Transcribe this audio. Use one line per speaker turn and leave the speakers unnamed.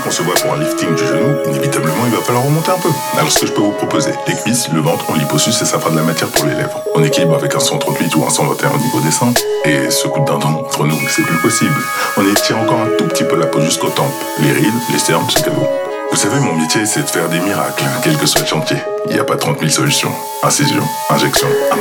qu'on se voit pour un lifting du genou, inévitablement il va falloir remonter un peu. Alors ce que je peux vous proposer, les cuisses, le ventre, on liposuce et ça fera de la matière pour les lèvres. On équilibre avec un 138 ou un 121 au niveau des seins. Et ce coup de dindon, entre nous, c'est plus possible. On étire encore un tout petit peu la peau jusqu'aux tempes. Les rides, les cernes, c'est cadeau. Vous savez, mon métier, c'est de faire des miracles, quel que soit le chantier. Il n'y a pas 30 000 solutions. Incision, injection,